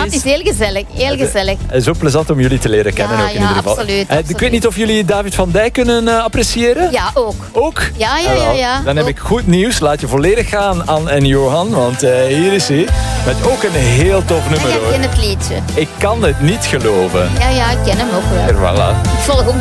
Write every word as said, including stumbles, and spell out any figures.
het is heel gezellig. Heel gezellig. Het is ook plezant om jullie te leren kennen. Ja, ook in ja, ieder geval. absoluut, Eh, absoluut. Ik weet niet of jullie David van Dijk kunnen uh, appreciëren. Ja, ook. Ook? Ja, ja, Ah, ja. wel. ja. Dan heb ook. ik goed nieuws. Laat je volledig gaan, Anne en Johan. Want uh, hier is hij. Met ook een heel tof Ja, nummer ja, ik hoor. ken het liedje. Ik kan het niet geloven. Ja, ja, ik ken hem ook wel. Er, voilà. Ik volg ook